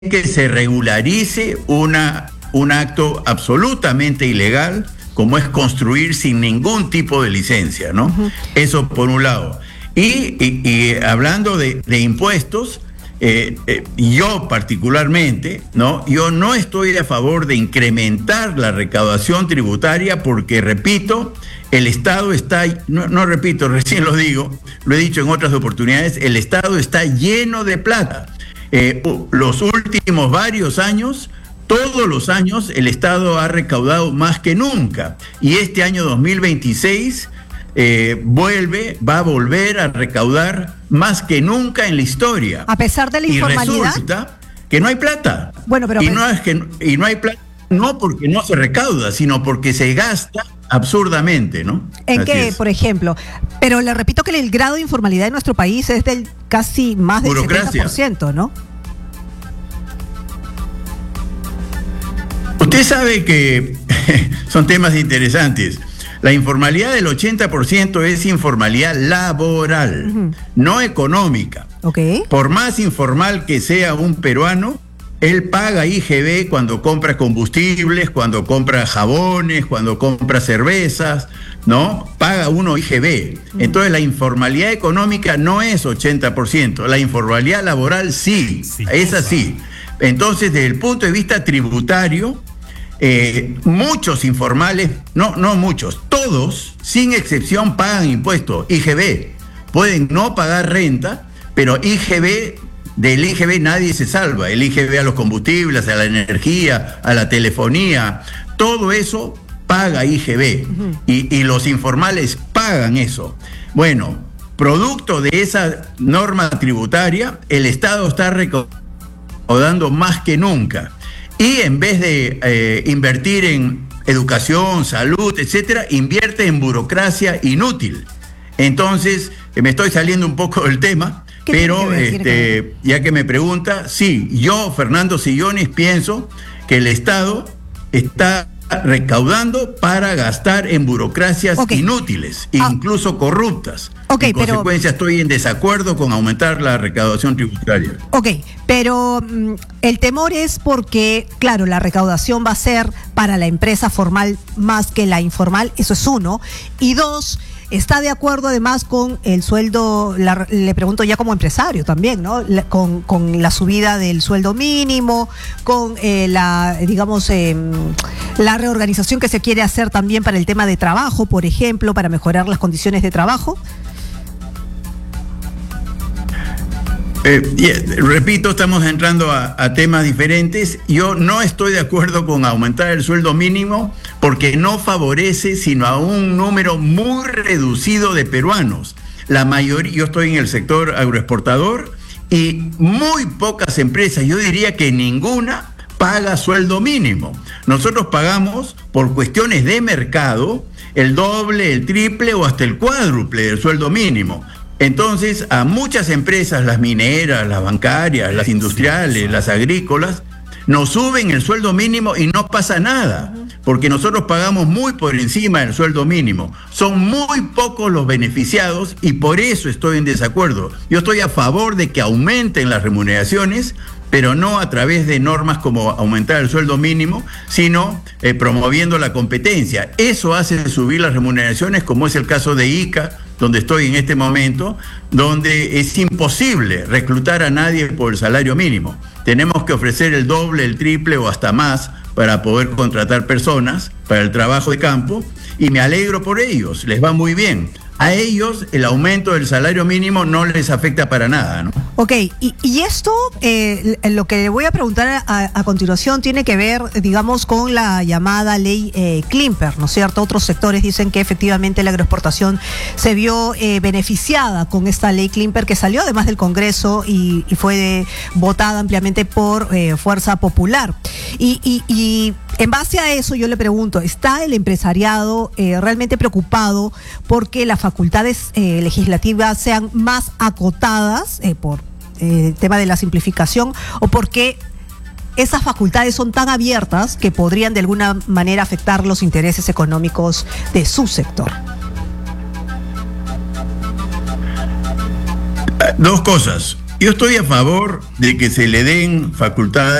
que se regularice un acto absolutamente ilegal, como es construir sin ningún tipo de licencia, ¿no? Eso por un lado. Y hablando de impuestos, yo particularmente, ¿no? Yo no estoy a favor de incrementar la recaudación tributaria porque, repito, el Estado está, no repito, recién lo digo, lo he dicho en otras oportunidades, el Estado está lleno de plata. Los últimos varios años, todos los años, el Estado ha recaudado más que nunca. Y este año 2026 va a volver a recaudar más que nunca en la historia. A pesar de la informalidad. Y resulta que no hay plata. Bueno, pero y no hay plata, no porque no se recauda, sino porque se gasta absurdamente, ¿no? ¿En Así qué, es. por ejemplo? Pero le repito que el grado de informalidad en nuestro país es del casi más del Burocracia. 70%, ¿no? Usted sabe que son temas interesantes. La informalidad del 80% es informalidad laboral, no económica. Okay. Por más informal que sea un peruano, él paga IGB cuando compra combustibles, cuando compra jabones, cuando compra cervezas, ¿no? Paga uno IGB. Entonces la informalidad económica no es 80%, la informalidad laboral sí, es así. Entonces, desde el punto de vista tributario, muchos informales, no muchos, todos, sin excepción, pagan impuestos, IGB. Pueden no pagar renta, pero del IGB nadie se salva. El IGB a los combustibles, a la energía, a la telefonía, todo eso paga IGB. Y los informales pagan eso. Bueno, producto de esa norma tributaria, el Estado está recaudando más que nunca. Y en vez de invertir en educación, salud, etcétera, invierte en burocracia inútil. Entonces, me estoy saliendo un poco del tema, pero ya que me pregunta, sí, yo, Fernando Sillones, pienso que el Estado está recaudando para gastar en burocracias inútiles, incluso corruptas. En consecuencia, estoy en desacuerdo con aumentar la recaudación tributaria. Pero el temor es porque, claro, la recaudación va a ser para la empresa formal más que la informal, eso es uno. Y dos, ¿está de acuerdo además con el sueldo, le pregunto ya como empresario también, ¿no? Con la subida del sueldo mínimo, con la reorganización que se quiere hacer también para el tema de trabajo, por ejemplo, para mejorar las condiciones de trabajo? Repito, estamos entrando a temas diferentes. Yo no estoy de acuerdo con aumentar el sueldo mínimo porque no favorece sino a un número muy reducido de peruanos. La mayoría, yo estoy en el sector agroexportador y muy pocas empresas, yo diría que ninguna, paga sueldo mínimo. Nosotros pagamos por cuestiones de mercado el doble, el triple o hasta el cuádruple del sueldo mínimo. Entonces, a muchas empresas, las mineras, las bancarias, las industriales, las agrícolas, nos suben el sueldo mínimo y no pasa nada, porque nosotros pagamos muy por encima del sueldo mínimo. Son muy pocos los beneficiados y por eso estoy en desacuerdo. Yo estoy a favor de que aumenten las remuneraciones, pero no a través de normas como aumentar el sueldo mínimo, sino promoviendo la competencia. Eso hace subir las remuneraciones, como es el caso de Ica, donde estoy en este momento, donde es imposible reclutar a nadie por el salario mínimo. Tenemos que ofrecer el doble, el triple o hasta más para poder contratar personas para el trabajo de campo, y me alegro por ellos, les va muy bien. A ellos el aumento del salario mínimo no les afecta para nada, ¿no? Y esto, lo que le voy a preguntar a continuación tiene que ver, digamos, con la llamada ley Klimper, ¿no es cierto? Otros sectores dicen que efectivamente la agroexportación se vio beneficiada con esta ley Klimper que salió además del Congreso y fue votada ampliamente por Fuerza Popular. Y en base a eso yo le pregunto, ¿está el empresariado realmente preocupado porque las facultades legislativas sean más acotadas por el tema de la simplificación, o porque esas facultades son tan abiertas que podrían de alguna manera afectar los intereses económicos de su sector? Dos cosas. Yo estoy a favor de que se le den facultades